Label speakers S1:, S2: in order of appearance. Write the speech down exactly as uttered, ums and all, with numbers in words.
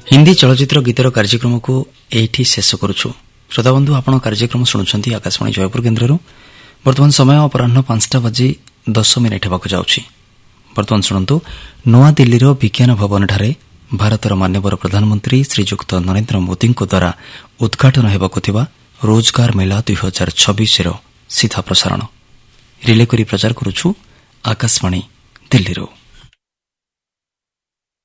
S1: ହିନ୍ଦୀ ଚଳଚ୍ଚିତ୍ର ଗୀତର କାର୍ଯ୍ୟକ୍ରମକୁ ଏଇଠି ଶେଷ କରୁଛୁ। ଶ୍ରୋତାବନ୍ଧୁ, ଆପଣ କାର୍ଯ୍ୟକ୍ରମ ଶୁଣୁଛନ୍ତି ଆକାଶବାଣୀ ଜୟପୁର କେନ୍ଦ୍ରରୁ। ବର୍ତ୍ତମାନ ସମୟ ଅପରାହ୍ନ ପାଞ୍ଚଟା ବାଜି ଦଶ ମିନିଟ୍ ହେବାକୁ ଯାଉଛି। ବର୍ତ୍ତମାନ ଶୁଣନ୍ତୁ, ନୂଆଦିଲ୍ଲୀର ବିଜ୍ଞାନ ଭବନଠାରେ ଭାରତର ମାନ୍ୟବର ପ୍ରଧାନମନ୍ତ୍ରୀ ଶ୍ରୀଯୁକ୍ତ ନରେନ୍ଦ୍ର ମୋଦିଙ୍କ ଦ୍ୱାରା ଉଦ୍ଘାଟନ ହେବାକୁ ଥିବା ରୋଜଗାର ମେଳା ଦୁଇ ହଜାର ଛବିଶର ସିଧା ପ୍ରସାରଣ ରିଲେ କରି ପ୍ରଚାର କରୁଛୁ ଆକାଶବାଣୀ ଦିଲ୍ଲୀରୁ।